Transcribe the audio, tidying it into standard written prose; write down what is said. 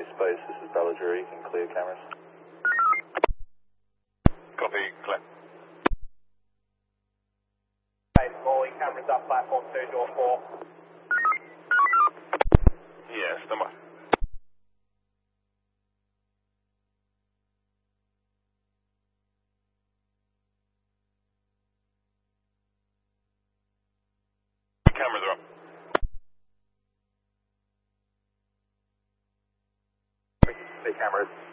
Space, this is Balladry, you can clear cameras. Copy, clear. Morley, cameras up, platform 2, door 4. Yeah, stand by. Cameras are up. The cameras.